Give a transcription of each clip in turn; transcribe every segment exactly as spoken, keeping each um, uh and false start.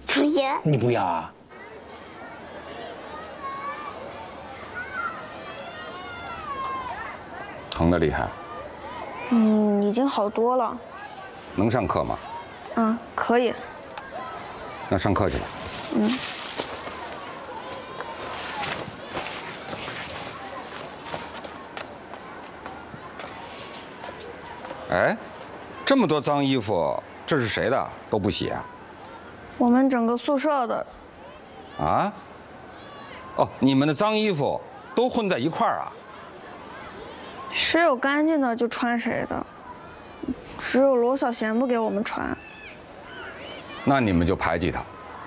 不要。 你不要啊？ 疼得厉害。 嗯，已经好多了。 能上课吗？ 啊，可以。 那上课去吧。 嗯。 哎，这么多脏衣服，这是谁的？都不洗啊？ 我们整个宿舍的。 啊？哦，你们的脏衣服都混在一块儿啊？ 谁有干净的就穿谁的，只有罗小贤不给我们穿。 那你们就排挤他。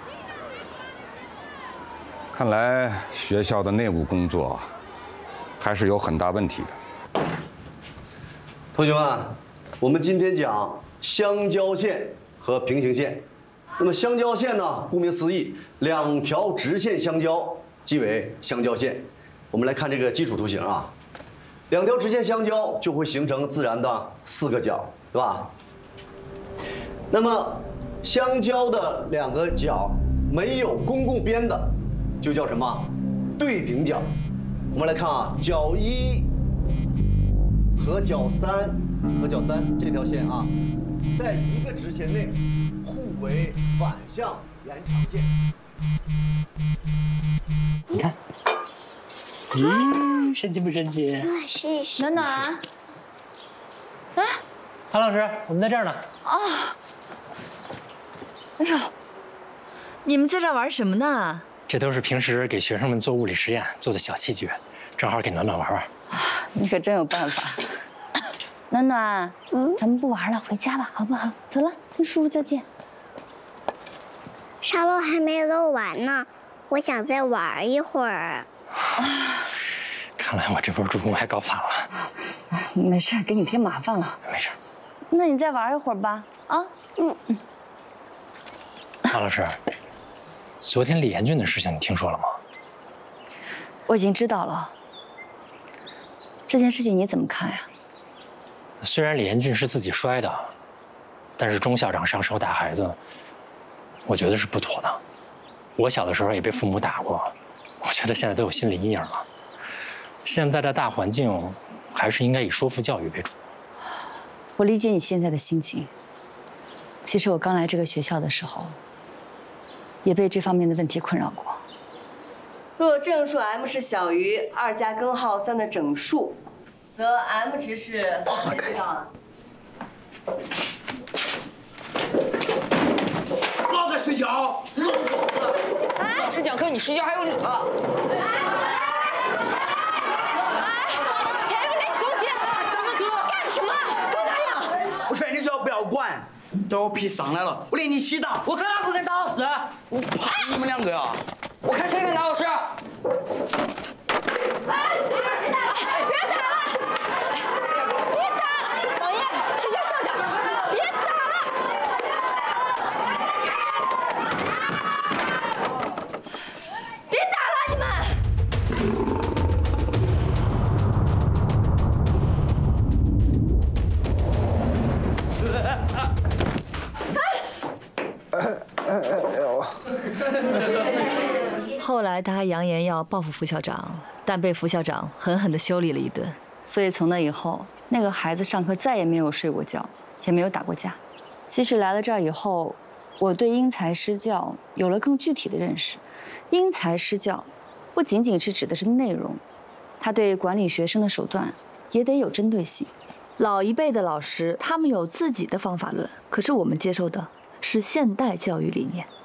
看来学校的内部工作还是有很大问题的。 同学们，我们今天讲相交线和平行线。那么相交线呢，顾名思义，两条直线相交即为相交线。我们来看这个基础图形啊，两条直线相交就会形成自然的四个角，对吧？那么相交的两个角没有公共边的，就叫什么？对顶角。我们来看啊，角一和角三和角三这条线啊，在一个直线内互为反向延长线。 你看，咦，神奇不神奇？ 那是是。 暖暖，哎， 韩老师，我们在这儿呢。 啊，哎呦，你们在这儿玩什么呢？ 这都是平时给学生们做物理实验做的小器具，正好给暖暖玩玩。 你可真有办法。暖暖，嗯，咱们不玩了，回家吧，好不好？走了，跟叔叔再见。 沙漏还没漏完呢，我想再玩一会儿。 看来我这波助攻还搞反了。 没事，给你添麻烦了。 没事。 那你再玩一会儿吧。啊，嗯嗯。 韩老师，昨天李延俊的事情你听说了吗？ 我已经知道了。这件事情你怎么看呀？ 虽然李延俊是自己摔的，但是钟校长上手打孩子，我觉得是不妥的。我小的时候也被父母打过，我觉得现在都有心理阴影了。现在的大环境，还是应该以说服教育为主。 我理解你现在的心情。其实我刚来这个学校的时候，也被这方面的问题困扰过。 若正数 m 是小于二加根号三的整数，则 m 值是四十，知道了。 老在睡觉，老师讲课你睡觉还有理了。 前面连球姐， 什么课？ 干什么？给我打烊！ 我劝你最好不要管。等我皮上来了，我连你一起打。我干嘛不跟打老师？我怕你们两个呀！我看谁跟打老师。 哎，别打了！别打了！别打了！王爷，去叫校长！别打了！别打了，你们！ 后来他还扬言要报复副校长，但被副校长狠狠地修理了一顿。所以从那以后，那个孩子上课再也没有睡过觉，也没有打过架。其实来了这儿以后，我对因材施教有了更具体的认识。因材施教，不仅仅是指的是内容，他对管理学生的手段也得有针对性。老一辈的老师，他们有自己的方法论，可是我们接受的是现代教育理念。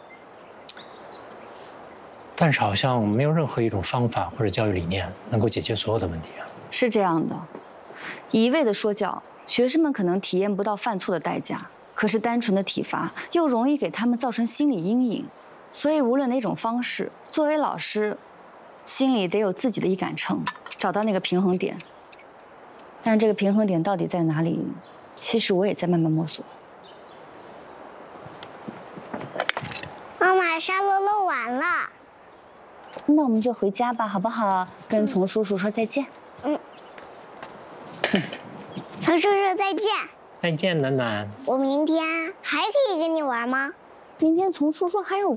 但是好像没有任何一种方法或者教育理念能够解决所有的问题啊。 是这样的，一味的说教，学生们可能体验不到犯错的代价，可是单纯的体罚又容易给他们造成心理阴影。所以无论哪种方式，作为老师，心里得有自己的一杆秤，找到那个平衡点。但这个平衡点到底在哪里，其实我也在慢慢摸索。 妈妈，沙漏漏完了。 那我们就回家吧，好不好？跟丛叔叔说再见。 嗯。丛叔叔再见。 再见，暖暖。 我明天还可以跟你玩吗？ 明天丛叔叔还有